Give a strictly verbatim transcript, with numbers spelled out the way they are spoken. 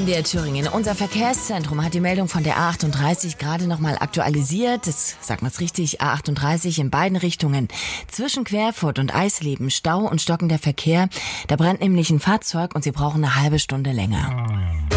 M D R Thüringen. Unser Verkehrszentrum hat die Meldung von der A achtunddreißig gerade nochmal aktualisiert. Das sagt man's richtig, A achtunddreißig in beiden Richtungen. Zwischen Querfurt und Eisleben Stau und stockender Verkehr. Da brennt nämlich ein Fahrzeug und Sie brauchen eine halbe Stunde länger.